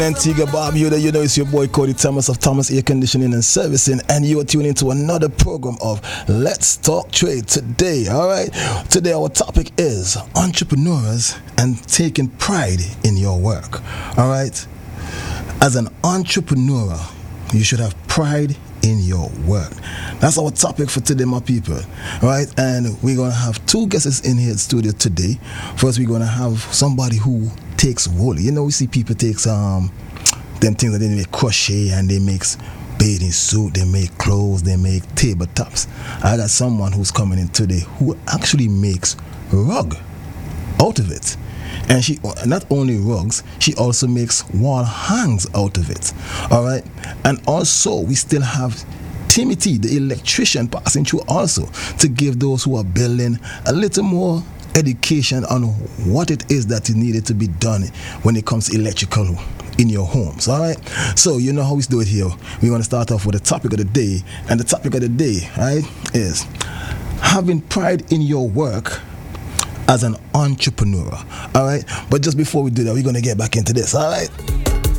Antigua Barbuda, you know it's your boy Cody Thomas of Thomas Air Conditioning and Servicing, and you are tuning into another program of Let's Talk Trade today. All right, today our topic is entrepreneurs and taking pride in your work. All right, as an entrepreneur, you should have pride in your work. That's our topic for today, my people. All right, and we're gonna have two guests in here at studio today. First, we're gonna have somebody who takes wool. You know, we see people takes them things that they make crochet, and they make bathing suit, they make clothes, they make tabletops. I got someone who's coming in today who actually makes rug out of it. And she not only rugs, she also makes wall hangs out of it. All right, and also we still have Timothy, the electrician, passing through also to give those who are building a little more education on what it is that is needed to be done when it comes to electrical in your homes. All right, so you know how we do it here. We're going to start off with the topic of the day, and the topic of the day, right, is having pride in your work as an entrepreneur. All right, but just before we do that, we're going to get back into this. All right.